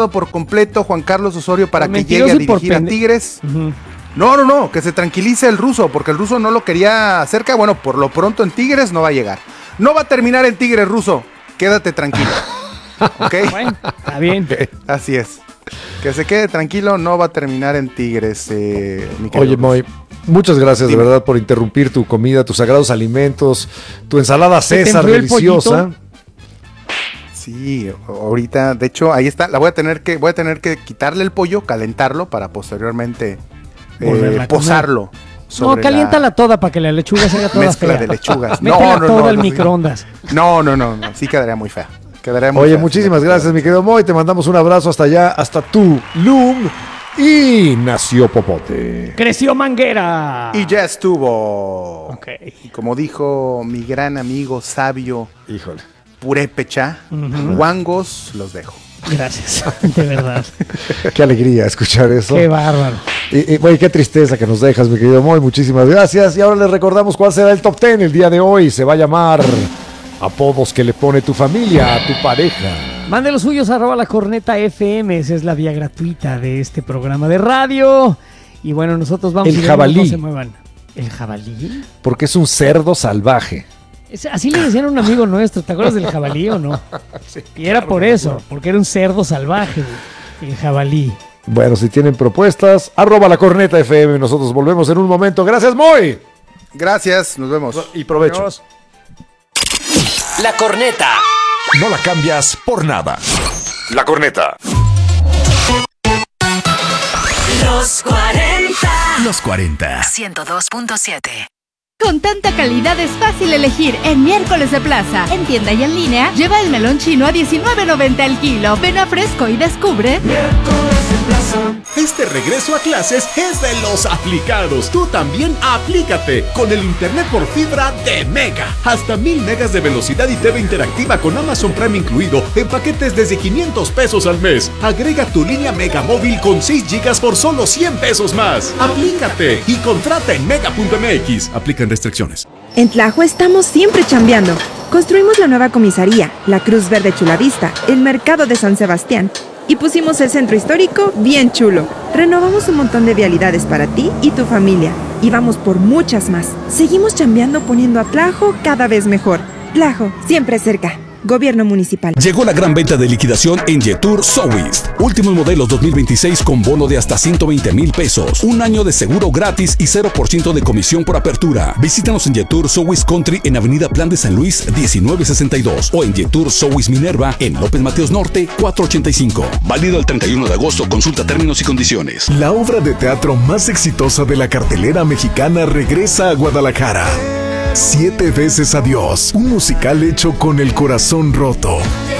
descartado por completo Juan Carlos Osorio para que llegue a dirigir a Tigres. Uh-huh. No, que se tranquilice el ruso, porque el ruso no lo quería cerca. Bueno, por lo pronto en Tigres no va a llegar. No va a terminar en Tigres, ruso. Quédate tranquilo. ¿Ok? Bueno, está bien. Okay, así es. Que se quede tranquilo, no va a terminar en Tigres, mi querido. Oye, Moy, muchas gracias. Dime. De verdad por interrumpir tu comida, tus sagrados alimentos, tu ensalada César deliciosa. Sí, ahorita, de hecho, ahí está. Voy a tener que quitarle el pollo, calentarlo para posteriormente posarlo. No, caliéntala toda para que la lechuga se haga toda mezcla fea. De lechugas. Métela toda al microondas. No, sí quedaría muy fea. Oye, muchísimas gracias, mi querido Moy. Te mandamos un abrazo hasta allá, hasta Tulum. Y nació Popote. Creció Manguera. Y ya estuvo. Ok. Y como dijo mi gran amigo sabio, híjole, Purépecha, guangos los dejo. Gracias, de verdad. Qué alegría escuchar eso. Qué bárbaro. Y qué tristeza que nos dejas, mi querido Moy. Muchísimas gracias. Y ahora les recordamos cuál será el top 10 el día de hoy. Se va a llamar apodos que le pone tu familia a tu pareja. Mande los suyos @ La Corneta FM. Esa es la vía gratuita de este programa de radio. Y bueno, nosotros vamos el jabalí. No se muevan. ¿El jabalí? Porque es un cerdo salvaje. Así le decían a un amigo nuestro. ¿Te acuerdas del jabalí o no? Sí, y era por eso, porque era un cerdo salvaje, el jabalí. Bueno, si tienen propuestas, @ La Corneta FM. Nosotros volvemos en un momento. Gracias, Moy. Gracias, nos vemos. Y provecho. Adiós. La Corneta. No la cambias por nada. La Corneta. Los 40. Los 40. 102.7. Con tanta calidad es fácil elegir en Miércoles de Plaza. En tienda y en línea, lleva el melón chino a $19.90 el kilo. Ven a Fresco y descubre Miércoles de Plaza. Este regreso a clases es de los aplicados. Tú también aplícate con el internet por fibra de Mega. Hasta 1000 megas de velocidad y TV interactiva con Amazon Prime incluido en paquetes desde $500 al mes. Agrega tu línea Mega móvil con 6 gigas por solo $100 más. Aplícate y contrata en mega.mx. Aplican restricciones. En Tlajo estamos siempre chambeando. Construimos la nueva comisaría, la Cruz Verde Chulavista, el mercado de San Sebastián y pusimos el centro histórico bien chulo. Renovamos un montón de vialidades para ti y tu familia y vamos por muchas más. Seguimos chambeando poniendo a Tlajo cada vez mejor. Tlajo, siempre cerca. Gobierno Municipal. Llegó la gran venta de liquidación en Yetur Sowist. Últimos modelos 2026 con bono de hasta 120,000 pesos. Un año de seguro gratis y 0% de comisión por apertura. Visítanos en Yetur Sowist Country en Avenida Plan de San Luis 1962 o en Yetur Sowist Minerva en López Mateos Norte 485. Válido el 31 de agosto. Consulta términos y condiciones. La obra de teatro más exitosa de la cartelera mexicana regresa a Guadalajara. 7 veces adiós, un musical hecho con el corazón roto.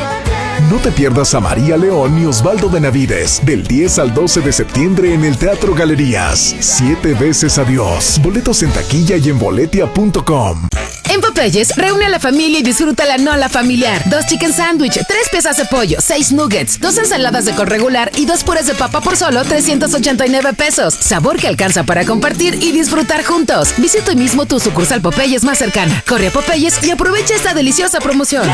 No te pierdas a María León y Osvaldo Benavides del 10 al 12 de septiembre en el Teatro Galerías. 7 veces adiós. Boletos en taquilla y en boletia.com. En Popeyes, reúne a la familia y disfruta la nola familiar. 2 chicken sandwich, 3 piezas de pollo, 6 nuggets, 2 ensaladas de col regular y 2 purés de papa por solo 389 pesos. Sabor que alcanza para compartir y disfrutar juntos. Visita hoy mismo tu sucursal Popeyes más cercana. Corre a Popeyes y aprovecha esta deliciosa promoción.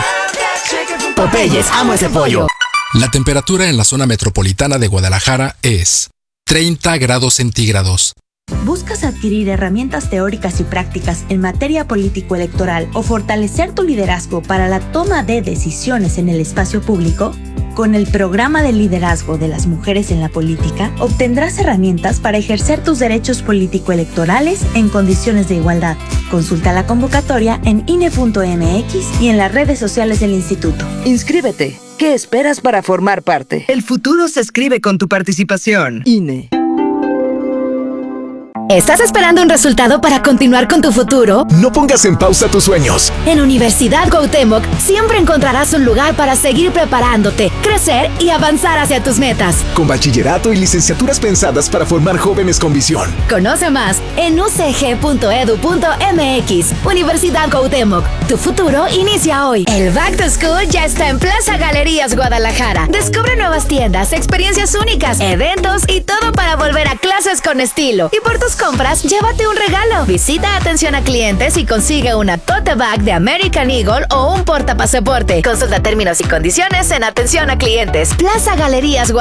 Popeyes, amo ese pollo. La temperatura en la zona metropolitana de Guadalajara es 30 grados centígrados. ¿Buscas adquirir herramientas teóricas y prácticas en materia político-electoral o fortalecer tu liderazgo para la toma de decisiones en el espacio público? Con el programa de liderazgo de las mujeres en la política, obtendrás herramientas para ejercer tus derechos político-electorales en condiciones de igualdad. Consulta la convocatoria en INE.mx y en las redes sociales del instituto. Inscríbete. ¿Qué esperas para formar parte? El futuro se escribe con tu participación. INE. ¿Estás esperando un resultado para continuar con tu futuro? No pongas en pausa tus sueños. En Universidad Cuauhtémoc siempre encontrarás un lugar para seguir preparándote, crecer y avanzar hacia tus metas. Con bachillerato y licenciaturas pensadas para formar jóvenes con visión. Conoce más en ucg.edu.mx. Universidad Cuauhtémoc. Tu futuro inicia hoy. El Back to School ya está en Plaza Galerías Guadalajara. Descubre nuevas tiendas, experiencias únicas, eventos y todo para volver a clases con estilo. Y por tus compras, llévate un regalo. Visita atención a clientes y consigue una tote bag de American Eagle o un portapasaporte. Consulta términos y condiciones en atención a clientes. Plaza Galerías